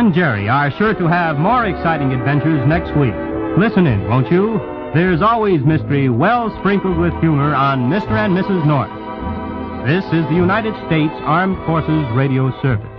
and Jerry are sure to have more exciting adventures next week. Listen in, won't you? There's always mystery well sprinkled with humor on Mr. and Mrs. North. This is the United States Armed Forces Radio Service.